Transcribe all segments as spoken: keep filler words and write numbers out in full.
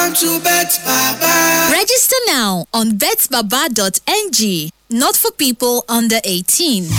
Welcome to Bet Baba. Register now on bet baba dot n g. Not for people under eighteen.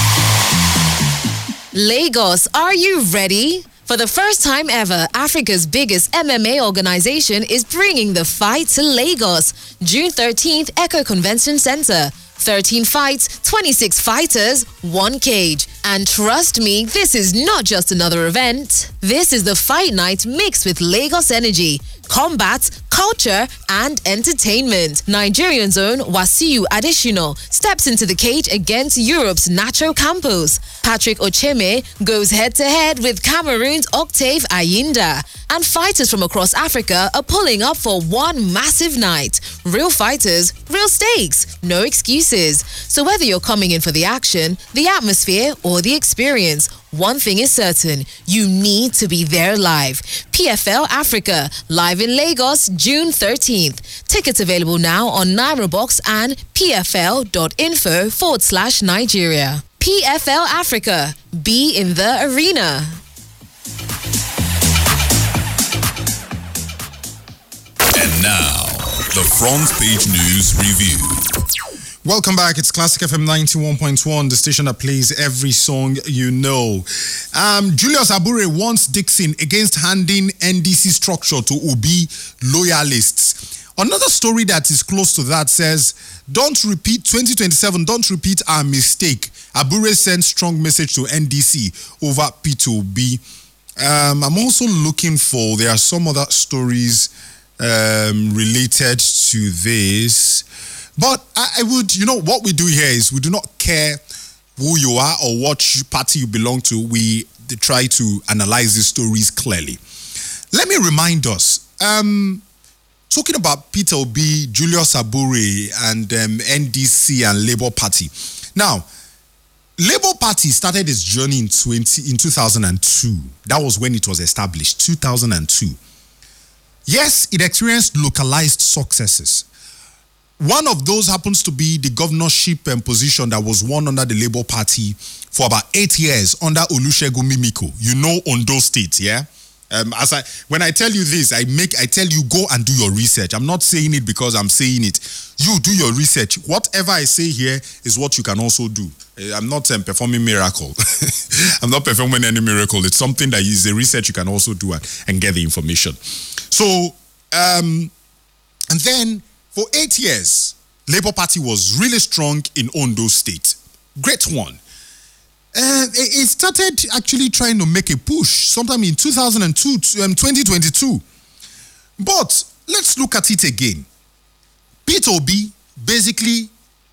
Lagos, are you ready? For the first time ever, Africa's biggest M M A organization is bringing the fight to Lagos. June thirteenth, Echo Convention Center. thirteen fights, twenty-six fighters, one cage. And trust me, this is not just another event. This is the fight night mixed with Lagos energy, combat, culture, and entertainment. Nigerian's own Wasiu Adesina steps into the cage against Europe's Nacho Campos. Patrick Ocheme goes head-to-head with Cameroon's Octave Ayinda. And fighters from across Africa are pulling up for one massive night. Real fighters, real stakes, no excuses. So whether you're coming in for the action, the atmosphere, or the experience, one thing is certain, you need to be there live. P F L Africa, live in Lagos, June thirteenth. Tickets available now on NairoBox and pfl.info forward slash Nigeria. P F L Africa, be in the arena. And now, the front page news review. Welcome back. It's Classic F M ninety-one point one, the station that plays every song you know. Um, Julius Abure wants Dixon against handing N D C structure to Obi loyalists. Another story that is close to that says, don't repeat twenty twenty-seven, don't repeat our mistake. Abure sends strong message to N D C over Peter Obi. Um, I'm also looking for, there are some other stories um, related to this. But I, I would, you know, what we do here is we do not care who you are or what party you belong to. We try to analyze the stories clearly. Let me remind us, um, talking about Peter Obi, Julius Abure, and um, N D C and Labour Party. Now, Labour Party started its journey in twenty in two thousand two. That was when it was established, two thousand two. Yes, it experienced localized successes. One of those happens to be the governorship um, position that was won under the Labour Party for about eight years under Olusegun Mimiko. You know Ondo State, yeah? Um, as I, when I tell you this, I make I tell you go and do your research. I'm not saying it because I'm saying it. You do your research. Whatever I say here is what you can also do. I'm not um, performing miracle. I'm not performing any miracle. It's something that is a research you can also do and, and get the information. So, um, and then for eight years, Labour Party was really strong in Ondo State. Great one. And it started actually trying to make a push sometime in two thousand two, um, twenty twenty-two. But let's look at it again. Peter Obi basically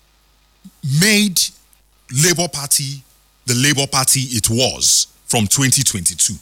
made Labour Party the Labour Party it was from twenty twenty-two.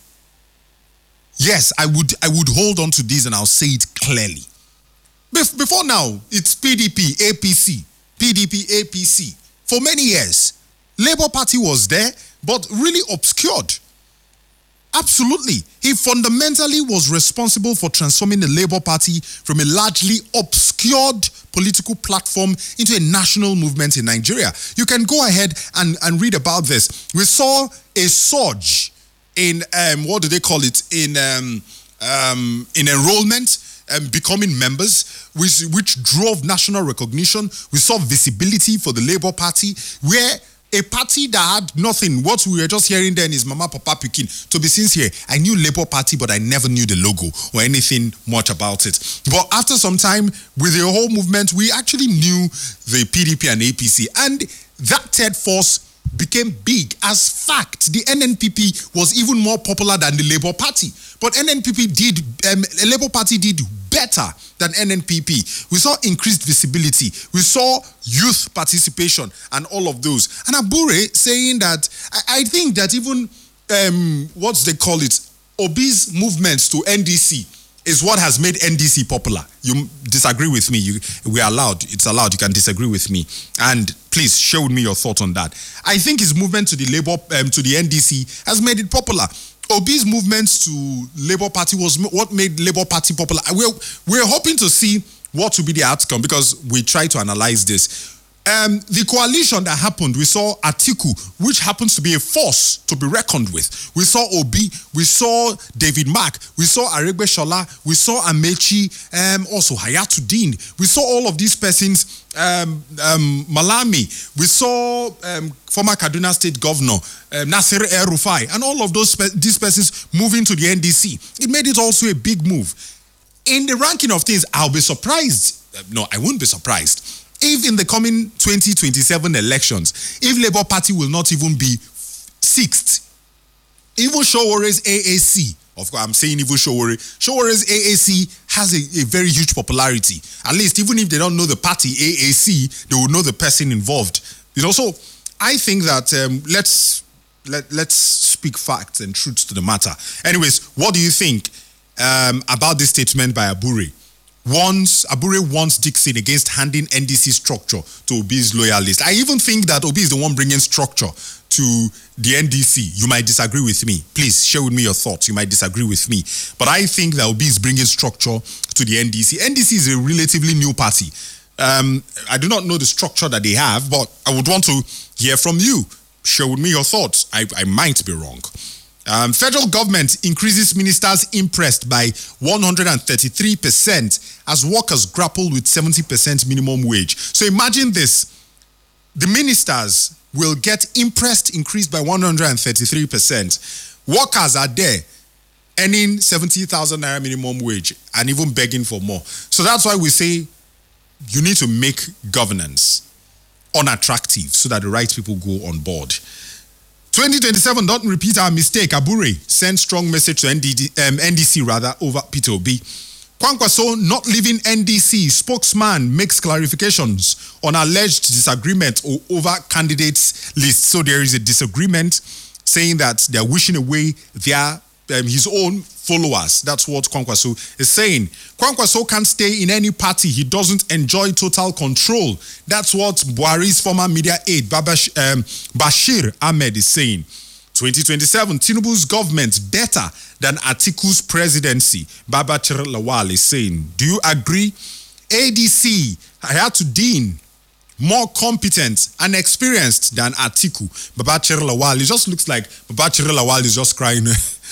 Yes, I would I would hold on to this and I'll say it clearly. Before now, it's P D P, A P C, P D P, A P C. For many years, Labour Party was there, but really obscured. Absolutely. He fundamentally was responsible for transforming the Labour Party from a largely obscured political platform into a national movement in Nigeria. You can go ahead and, and read about this. We saw a surge in, um, what do they call it, in, um, um, in enrollment, Um, becoming members, which, which drove national recognition. We saw visibility for the Labour Party, where a party that had nothing, what we were just hearing then is Mama Papa Pikin. To be sincere, I knew Labour Party, but I never knew the logo or anything much about it. But after some time, with the whole movement, we actually knew the P D P and A P C. And that third force became big. As fact, the N N P P was even more popular than the Labour Party. But N N P P did, um, Labour Party did better than N N P P. We saw increased visibility. We saw youth participation and all of those. And Abure saying that, I, I think that even, um, what's they call it, Obi's movements to N D C is what has made N D C popular. You disagree with me. You, we are allowed. It's allowed. You can disagree with me. And please share with me your thoughts on that. I think his movement to the Labour, um, to the N D C has made it popular. Obi's movements to Labour Party was what made Labour Party popular. We're, we're hoping to see what will be the outcome because we try to analyze this. Um, the coalition that happened, we saw Atiku, which happens to be a force to be reckoned with. We saw Obi, we saw David Mark, we saw Aregbe Shola, we saw Amechi, um, also Hayatuddin. We saw all of these persons, um, um, Malami, we saw um, former Kaduna State Governor um, Nasir El-Rufai, and all of those these persons moving to the N D C. It made it also a big move. In the ranking of things, I'll be surprised. Uh, no, I wouldn't be surprised if in the coming twenty twenty-seven elections, if Labour Party will not even be sixth, even Showore's A A C, of course I'm saying even Showore, Showore's A A C has a, a very huge popularity. At least even if they don't know the party A A C, they will know the person involved. You know, so I think that um, let's let, let's speak facts and truths to the matter. Anyways, what do you think um, about this statement by Abure? Once Abure wants Dixon against handing N D C structure to Obi's loyalists. I even think that Obi is the one bringing structure to the N D C. You might disagree with me. Please share with me your thoughts. You might disagree with me. But I think that Obi is bringing structure to the N D C. N D C is a relatively new party. Um, I do not know the structure that they have, but I would want to hear from you. Share with me your thoughts. I, I might be wrong. Um, federal government increases ministers' impressed by one hundred thirty-three percent as workers grapple with seventy percent minimum wage. So imagine this. The ministers will get impressed increased by one hundred thirty-three percent. Workers are there earning seventy thousand naira minimum wage and even begging for more. So that's why we say you need to make governance unattractive so that the right people go on board. twenty twenty-seven, don't repeat our mistake. Abure sent strong message to N D D, um, N D C rather over Peter Obi. Kwankwaso not leaving N D C. Spokesman makes clarifications on alleged disagreement over candidates list. So there is a disagreement saying that they're wishing away their um, his own followers. That's what Kwankwaso is saying. Kwankwaso can't stay in any party. He doesn't enjoy total control. That's what Buhari's former media aide Babash, um, Bashir Ahmed is saying. twenty twenty-seven, Tinubu's government better than Atiku's presidency, Babachir Lawal is saying. Do you agree? A D C, Hayatuddin, more competent and experienced than Atiku. Babachir Lawal, it just looks like Babachir Lawal is just crying,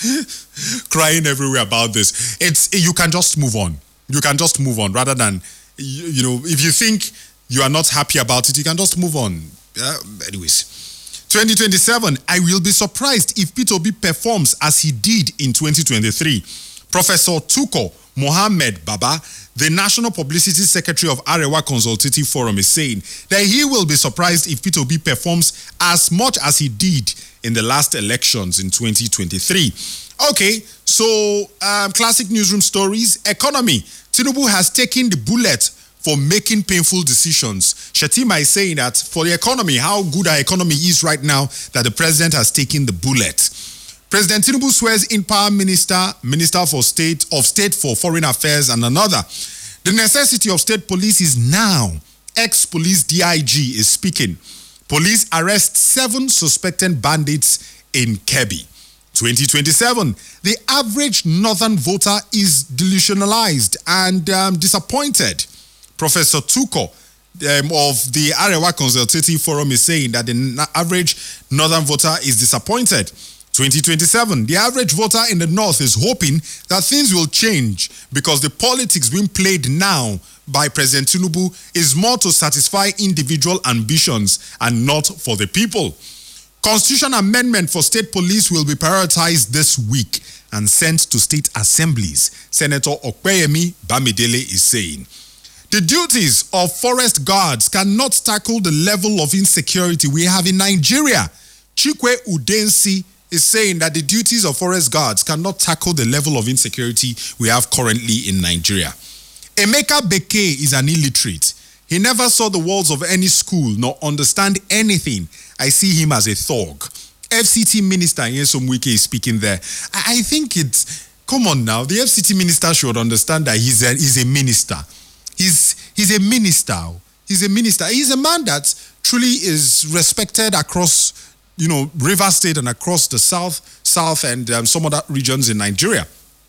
crying everywhere about this. It's you can just move on. You can just move on rather than, you, you know, if you think you are not happy about it, you can just move on. Uh, anyways, twenty twenty-seven, I will be surprised if Peter Obi performs as he did in twenty twenty-three. Professor Tuko Mohammed Baba, the National Publicity Secretary of Arewa Consultative Forum, is saying that he will be surprised if Peter Obi performs as much as he did in the last elections in twenty twenty-three. Okay, so um, classic newsroom stories. Economy. Tinubu has taken the bullet for making painful decisions. Shetima is saying that for the economy, how good our economy is right now, that the president has taken the bullet. President Tinubu swears in power minister, Minister for State of State for Foreign Affairs and another. The necessity of state police is now. Ex-police D I G is speaking. Police arrest seven suspected bandits in Kebbi. twenty twenty-seven, the average northern voter is delusionalized and um, disappointed. Professor Tuko um, of the Arewa Consultative Forum is saying that the na- average northern voter is disappointed. twenty twenty-seven, the average voter in the north is hoping that things will change because the politics being played now by President Tinubu is more to satisfy individual ambitions and not for the people. Constitution amendment for state police will be prioritized this week and sent to state assemblies. Senator Okpeyemi Bamidele is saying. The duties of forest guards cannot tackle the level of insecurity we have in Nigeria. Chikwe Udensi is saying that the duties of forest guards cannot tackle the level of insecurity we have currently in Nigeria. Emeka Beke is an illiterate. He never saw the walls of any school nor understand anything. I see him as a thug. F C T Minister Nyesom Wike is speaking there. I think it's, come on now, the F C T Minister should understand that he's a, he's a minister. He's, he's a minister. He's a minister. He's a man that truly is respected across, you know, Rivers State and across the south, south and um, some other regions in Nigeria.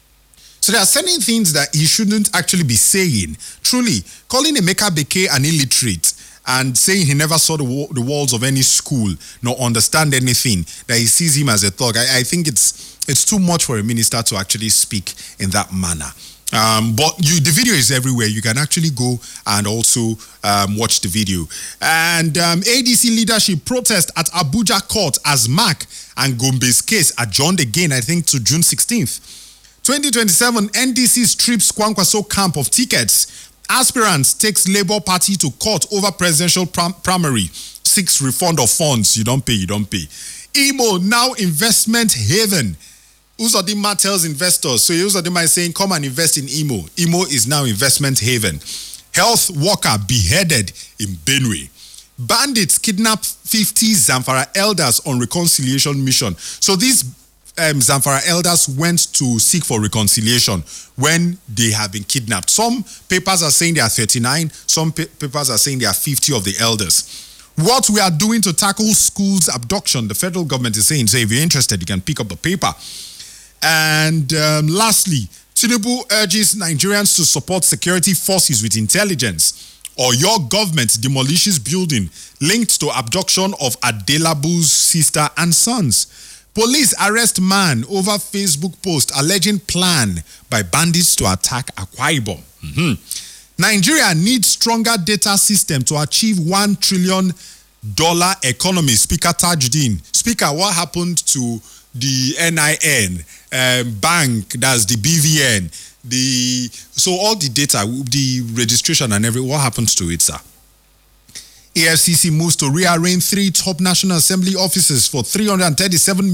So there are certain things that he shouldn't actually be saying. Truly, calling Emeka Beke an illiterate and saying he never saw the, wa- the walls of any school nor understand anything, that he sees him as a thug. I, I think it's it's too much for a minister to actually speak in that manner. Um, but you, the video is everywhere. You can actually go and also um, watch the video. And um, A D C leadership protest at Abuja court as Mark and Gombe's case adjourned again, I think, to June sixteenth. twenty twenty-seven, N D C strips Kwankwaso camp of tickets. Aspirants takes Labour Party to court over presidential prim- primary. Six refund of funds. You don't pay, you don't pay. Imo, now investment haven. Uzodinma tells investors, so Uzodinma is saying, come and invest in Imo. Imo is now investment haven. Health worker beheaded in Benue. Bandits kidnap fifty Zamfara elders on reconciliation mission. So these um, Zamfara elders went to seek for reconciliation when they have been kidnapped. Some papers are saying they are thirty-nine. Some pa- papers are saying they are fifty of the elders. What we are doing to tackle schools abduction, the federal government is saying, so if you're interested, you can pick up the paper. And um, lastly, Tinubu urges Nigerians to support security forces with intelligence, or your government demolishes building linked to abduction of Adelabu's sister and sons. Police arrest man over Facebook post alleging plan by bandits to attack Akwa Ibom. Mm-hmm. Nigeria needs stronger data system to achieve one trillion dollars economy, Speaker Tajuddin. Speaker, what happened to the N I N, um, bank, that's the B V N, the so all the data, the registration and everything, what happens to it, sir? A F C C moves to rearrange three top National Assembly offices for three hundred thirty-seven